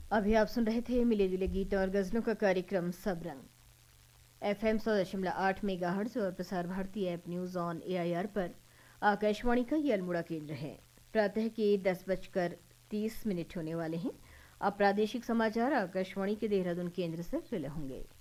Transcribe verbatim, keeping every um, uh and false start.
अभी आप सुन रहे थे मिले जुले गीत और गजलों का कार्यक्रम सब रंग। एफ एम सौ दशमलव आठ मेगा हर्ट्ज और Prasar Bharati app news on A I R पर आकाशवाणी का ये अल्मोड़ा केंद्र है। प्रातः के दस बजकर तीस मिनट होने वाले हैं। अब प्रादेशिक समाचार आकाशवाणी के देहरादून केंद्र से रिले होंगे।